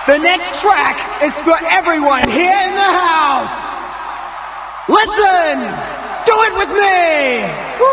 The next track is for everyone here in the house. Listen, do it with me. Woo!